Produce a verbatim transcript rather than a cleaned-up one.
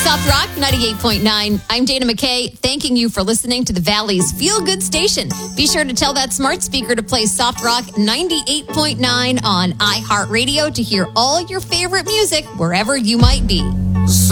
Soft Rock ninety-eight point nine. I'm Dana McKay, thanking you for listening to the Valley's Feel Good Station. Be sure to tell that smart speaker to play Soft Rock ninety-eight point nine on iHeartRadio to hear all your favorite music wherever you might be.